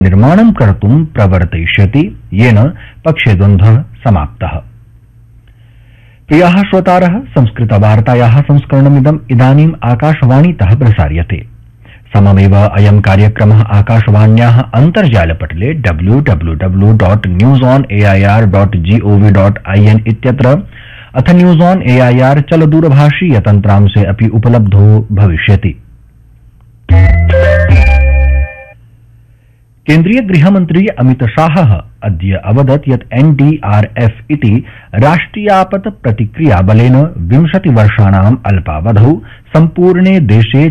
निर्माणं कर्तुं प्रवर्तयिष्यति, येन पक्षे द्वन्द्वः समाप्तः। प्रियाः श्रोतारः, संस्कृतवार्तायाः संस्करणमिदम् इदानीम् आकाशवाणीतः प्रसार्यते। सममेव अयं कार्यक्रमः आकाशवाण्याः अन्तर्जालपटले www.newsonair.gov.in इत्यत्र अथ न्यूज़ ऑन एआईआर चलदूरभाषीयतन्त्रांशे अपि उपलब्धो भविष्यति। केन्द्रीय गृहमन्त्री अमित शाहः अद्य अवदत् यत् एनडीआरएफ इति राष्ट्रियापत् प्रतिक्रिया बलेन 20 वर्षाणाम् अल्पावधौ सम्पूर्णे देशे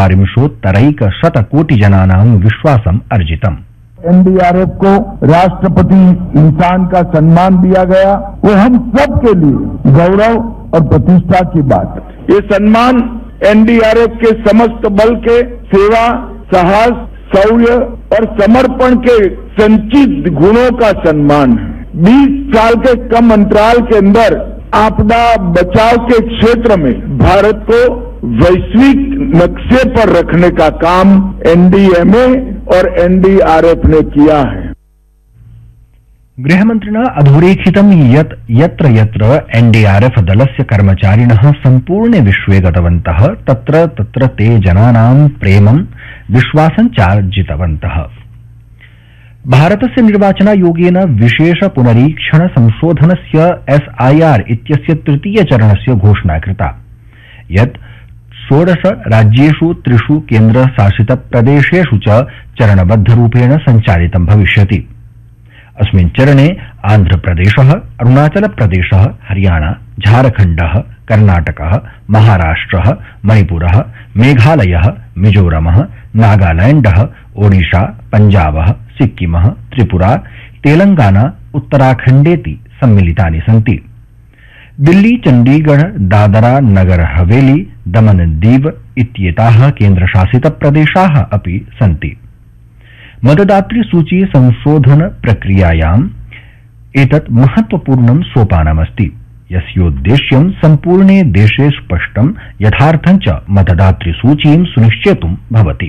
40,100 कोटि जनानां विश्वासम् अर्जितम्। एनडीआरएफ को राष्ट्रपति इंसान का सम्मान दिया गया, वो हम सब के लिए गौरव और प्रतिष्ठा की बात है। ये सम्मान एनडीआरएफ के समस्त बल के सेवा, साहस, शौर्य और समर्पण के संचित गुणों का सम्मान है। 20 साल के कम अंतराल के अंदर आपदा बचाव के क्षेत्र में भारत को वैश्विक नक्शे पर रखने का काम एनडीएमए और एनडीआरएफ ने किया है। गृहमन्त्रिणा अधोरेखितं यत् यत्र यत्र एनडीआरएफ दलस्य कर्मचारिणः सम्पूर्णे विश्वे गतवन्तः तत्र तत्र ते जनानां प्रेमं विश्वासं चार्जितवन्तः। भारतस्य निर्वाचनायोगेन विशेष पुनरीक्षण संशोधनस्य एसआईआर इत्यस्य तृतीय चरणस्य घोषणा कृता, यत् 16 राज्येषु 3 केन्द्रशासितप्रदेशेषु च चरणबद्धरूपेण सञ्चालितं भविष्यति। अस्मिन् चरणे आन्ध्रप्रदेशः, अरुणाचलप्रदेशः, हरियाणा, झारखण्डः, कर्णाटकः, महाराष्ट्रः, मणिपुरः, मेघालयः, मिजोरमः, नागालैण्डः, ओडिशा, पञ्जाबः, सिक्किमः, त्रिपुरा, तेलंगाना, उत्तराखण्डेति सम्मिलितानि सन्ति। दिल्ली, चण्डीगढ़, दादरा नगर हवेली, दमन दीव इत्येताः केन्द्रशासितप्रदेशाः अपि सन्ति। मतदातृसूची संशोधन प्रक्रियायाम् एतत् महत्वपूर्णं सोपानमस्ति, यस्योद्देश्यं सम्पूर्णे देशे स्पष्टं यथार्थं च मतदातृसूचीं सुनिश्चेतुं भवति।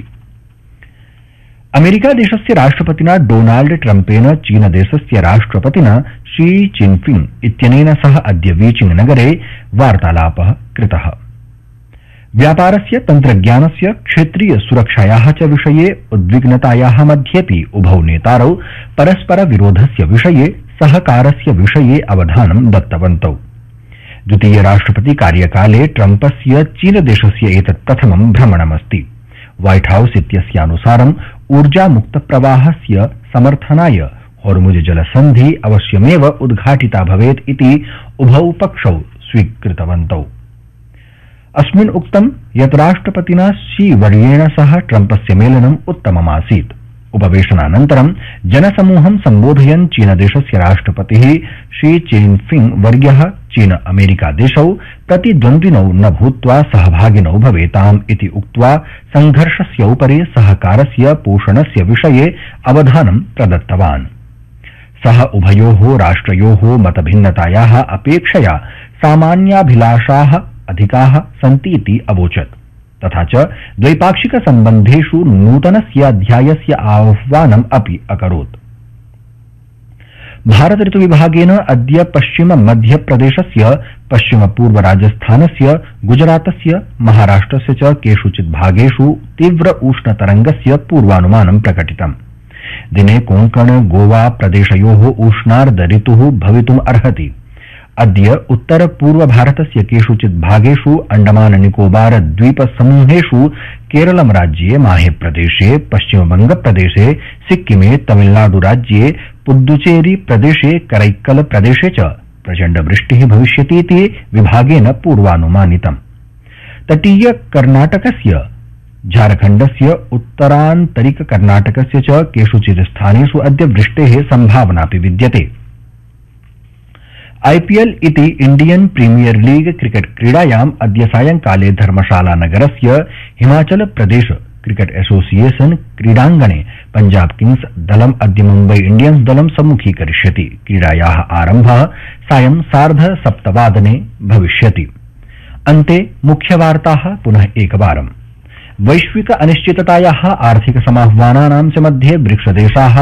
अमेरिकादेशस्य राष्ट्रपतिना डोनाल्ड ट्रम्पेन चीनदेशस्य राष्ट्रपतिना शी चिनफिंग इत्यनेन सह अद्य बीजिंग नगरे वार्तालापः कृतः। व्यापारस्य, तन्त्रज्ञानस्य, क्षेत्रीय सुरक्षायाः च विषये उद्विग्नतायाः मध्येपि उभौ नेतारौ परस्पर विरोधस्य विषये, सहकारस्य विषये अवधानं दत्तवन्तौ। द्वितीय राष्ट्रपति कार्यकाले ट्रम्पस्य चीनदेशस्य एतत् प्रथमं भ्रमणमस्ति। व्हाइट हाउस इत्यस्यानुसारम् ऊर्जामुक्तप्रवाहस्य समर्थनाय होर्मुज जलसन्धि अवश्यमेव उद्घाटिता भवेत् इति उभौ पक्षौ स्वीकृतवन्तौ। अस्मिन् उक्तं यत् राष्ट्रपतिना शी वर्येण सह ट्रम्पस्य मेलनम् उत्तममासीत्। उपवेशनानन्तरं जनसमूहं सम्बोधयन् चीनदेशस्य राष्ट्रपतिः शी चिनफिंग वर्यः चीन अमेरिकादेशौ प्रतिद्वन्द्विनौ न भूत्वा सहभागिनौ भवेताम् इति उक्त्वा संघर्षस्य उपरि सहकारस्य पोषणस्य विषये अवधानं प्रदत्तवान्। सः उभयोः राष्ट्रयोः मतभिन्नतायाः अपेक्षया सामान्याभिलाषाः अधिकाः सन्तीति अवोचत्, तथा च द्वैपाक्षिक सम्बन्धेषु नूतनस्य अध्यायस्य आह्वानम् अपि अकरोत्। भारत ऋतुविभागेन अद्य पश्चिम मध्यप्रदेशस्य, पश्चिम पूर्व राजस्थानस्य, गुजरातस्य, महाराष्ट्रस्य च केषुचित् भागेषु तीव्र उष्णतरङ्गस्य पूर्वानुमानं प्रकटितम्। दिने कोंकण गोवा प्रदेशयोः उष्णार्ध ऋतुः भवितुम् अर्हति। अद्य उत्तर पूर्व भारतस्य केषुचित् भागेषु, अंडमान निकोबार द्वीप समूहेषु, केरलम राज्ये, माहे प्रदेशे, पश्चिम बंग प्रदेशे, सिक्किमे, तमिलनाडु राज्ये, पुद्दुचेरी प्रदेशे, करैक्कल प्रदेशे च प्रचण्ड वृष्टिः भविष्यतीति विभागेन पूर्वानुमानितम्। तटीय कर्णाटकस्य, झारखण्डस्य, उत्तरान्तरिक कर्णाटकस्य च केषुचित् स्थानेषु अद्य वृष्टेः सम्भावनापि विद्यते। आईपीएल इति इंडियन प्रीमियर लीग क्रिकेट क्रीडायाम् अद्य सायंकाले धर्मशाला नगरस्य हिमाचल प्रदेश क्रिकेट एसोसिएशन क्रीडाङ्गणे पंजाब किंग्स दलम् अद्य मुम्बई इंडियन्स दलं सम्मुखीकरिष्यति। क्रीडायाः आरम्भः सायं 7:30 भविष्यति। अन्ते मुख्यवार्ताः पुनः एकवारम्। वैश्विक अनिश्चिततायाः आर्थिक समाह्वानानां च मध्ये ब्रिक्स देशाः